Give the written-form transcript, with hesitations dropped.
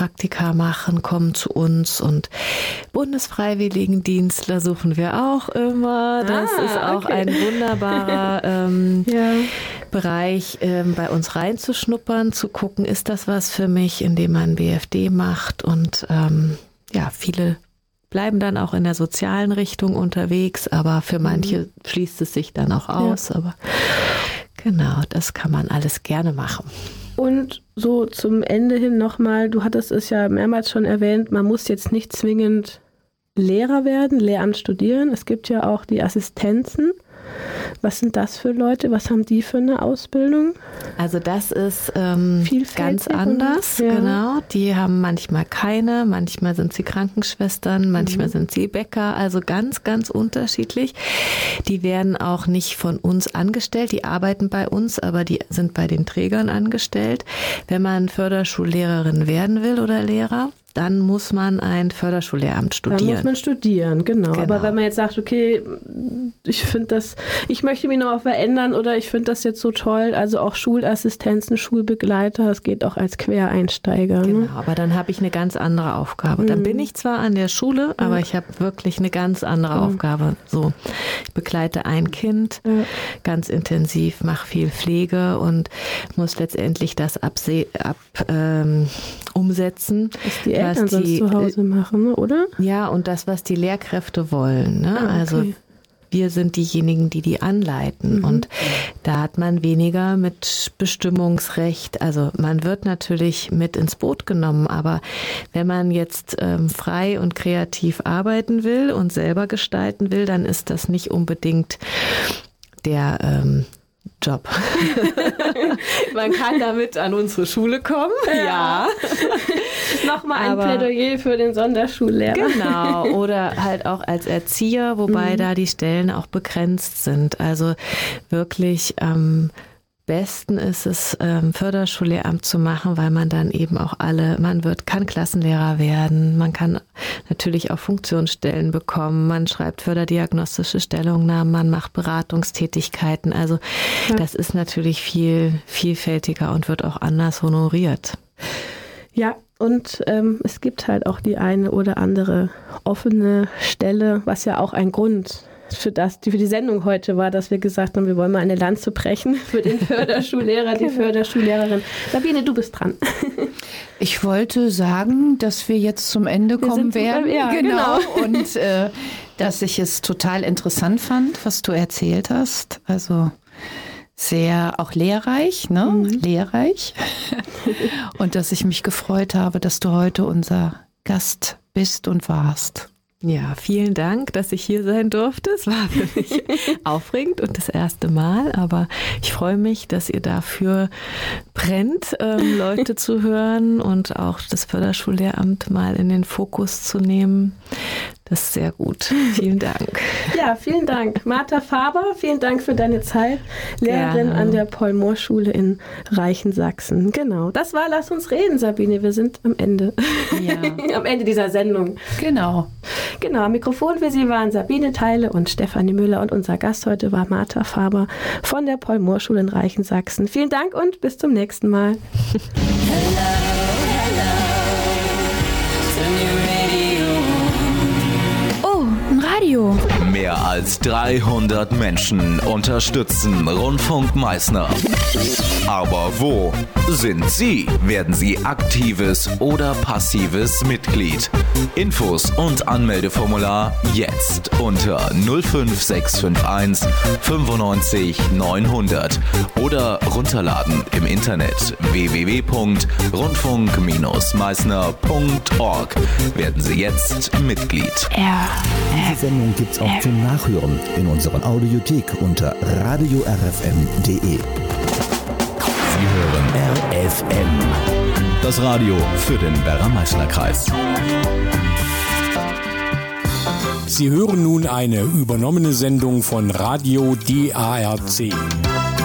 Praktika machen, kommen zu uns und Bundesfreiwilligendienstler suchen wir auch immer. Das ist auch ein wunderbarer Bereich, bei uns reinzuschnuppern, zu gucken, ist das was für mich, indem man BFD macht und viele bleiben dann auch in der sozialen Richtung unterwegs, aber für manche schließt es sich dann auch aus. Ja. Aber genau, das kann man alles gerne machen. Und so zum Ende hin nochmal, du hattest es ja mehrmals schon erwähnt, man muss jetzt nicht zwingend Lehrer werden, Lehramt studieren. Es gibt ja auch die Assistenzen. Was sind das für Leute? Was haben die für eine Ausbildung? Also das ist ganz anders, genau. Die haben manchmal keine, manchmal sind sie Krankenschwestern, manchmal sind sie Bäcker, also ganz, ganz unterschiedlich. Die werden auch nicht von uns angestellt, die arbeiten bei uns, aber die sind bei den Trägern angestellt. Wenn man Förderschullehrerin werden will oder Lehrer, dann muss man ein Förderschullehramt studieren. Dann muss man studieren, genau. Aber wenn man jetzt sagt, okay, ich möchte mich noch mal verändern oder ich finde das jetzt so toll, also auch Schulassistenzen, Schulbegleiter, das geht auch als Quereinsteiger. Genau, ne? aber dann habe ich eine ganz andere Aufgabe. Dann bin ich zwar an der Schule, aber ich habe wirklich eine ganz andere Aufgabe. So, ich begleite ein Kind ganz intensiv, mache viel Pflege und muss letztendlich das umsetzen. Was die Eltern sonst zu Hause machen, oder? Ja, und das, was die Lehrkräfte wollen. Ne? Okay. Also wir sind diejenigen, die anleiten. Und da hat man weniger mit Bestimmungsrecht. Also man wird natürlich mit ins Boot genommen. Aber wenn man jetzt frei und kreativ arbeiten will und selber gestalten will, dann ist das nicht unbedingt der Job. Man kann damit an unsere Schule kommen. Ja. Nochmal ein Plädoyer für den Sonderschullehrer. Genau. Oder halt auch als Erzieher, wobei da die Stellen auch begrenzt sind. Also wirklich am besten ist es, Förderschullehramt zu machen, weil man dann eben auch kann Klassenlehrer werden, man kann natürlich auch Funktionsstellen bekommen, man schreibt förderdiagnostische Stellungnahmen, man macht Beratungstätigkeiten. Also das ist natürlich viel vielfältiger und wird auch anders honoriert. Ja, und es gibt halt auch die eine oder andere offene Stelle, was ja auch ein Grund für die Sendung heute war, dass wir gesagt haben, wir wollen mal eine Lanze brechen für den Förderschullehrer, die Förderschullehrerin. Sabine, du bist dran. Ich wollte sagen, dass wir jetzt zum Ende kommen werden. Ja, genau. Und dass ich es total interessant fand, was du erzählt hast. Also sehr auch lehrreich, ne? Lehrreich. Und dass ich mich gefreut habe, dass du heute unser Gast bist und warst. Ja, vielen Dank, dass ich hier sein durfte. Es war für mich aufregend und das erste Mal, aber ich freue mich, dass ihr dafür brennt, Leute zu hören und auch das Förderschullehramt mal in den Fokus zu nehmen. Das ist sehr gut. Vielen Dank. Ja, vielen Dank. Martha Faber, vielen Dank für deine Zeit. Lehrerin an der Paul-Mohr-Schule in Reichensaxen. Genau, das war Lass uns reden, Sabine. Wir sind am Ende. Ja. Am Ende dieser Sendung. Genau. Genau, am Mikrofon für Sie waren Sabine Theile und Stefanie Müller und unser Gast heute war Martha Faber von der Paul-Mohr-Schule in Reichensaxen. Vielen Dank und bis zum nächsten Mal. Radio. Mehr als 300 Menschen unterstützen Rundfunk Meißner. Aber wo sind Sie? Werden Sie aktives oder passives Mitglied? Infos und Anmeldeformular jetzt unter 05651 95 900 oder runterladen im Internet www.rundfunk-meißner.org. Werden Sie jetzt Mitglied. Diese Sendung gibt's auch zum Nachhören in unserer Audiothek unter radiorfm.de. Sie hören RFM. Das Radio für den Werra-Meißner-Kreis. Sie hören nun eine übernommene Sendung von Radio DARC.